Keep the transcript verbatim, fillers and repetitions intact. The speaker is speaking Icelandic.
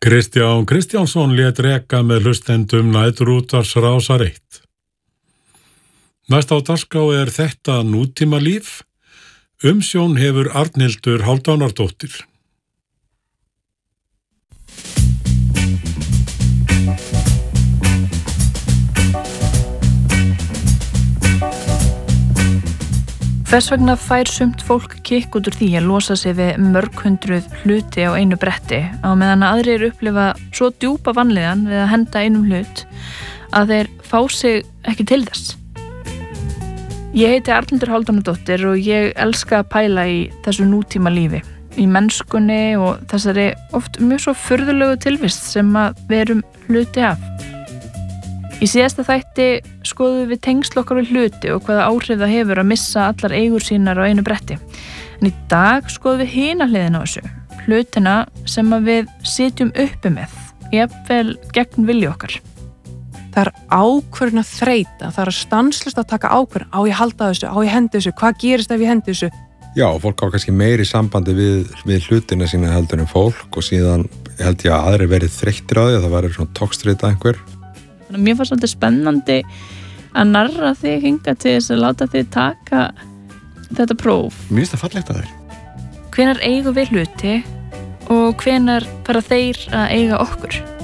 Kristján Kristjánsson lét reka með hlustendum næturútvars Rásar eitt. Næst á dagskrá er þetta nútíma líf. Umsjón hefur Arnhildur Hálfdánardóttir. Hvers vegna fær sumt fólk kikk út úr því að losa sig við mörg hundruð hluti á einu bretti á meðan aðrir upplifa svo djúpa vanlíðan við að henda einum hlut að þeir fá sig ekki til þess? Ég heiti Arnhildur Hálfdánardóttir og ég elska að pæla í þessu nútíma lífi, í mennskunni og þessari oft mjög svo furðulegu tilvist sem að við erum hluti af. Í síðasta þætti skoðum við tengsl okkar við hluti og hvaða áhrif það hefur að missa allar eigur sínar á einu bretti. En í dag skoðum við hina hliðina á þessu, hlutina sem að við sitjum uppi með, jafnvel gegn vilja okkar. Það er ákvörðun að þreyta, það er að stanslaust að taka ákvörðun, á ég halda þessu, á ég hendi þessu, hvað gerist ef ég hendi þessu? Já, fólk á kannski meiri sambandi við, við hlutina sína heldur en fólk og síðan held ég að aðri verið þreyttir á því að það væri svona tókstreita einhver. Þannig að mér fannst svolítið spennandi að narra þig hingað til þess að láta þig taka þetta próf. Mér finnst það fallegt að þér. Hvenær eigum við hluti og hvenær fara þeir að eiga okkur?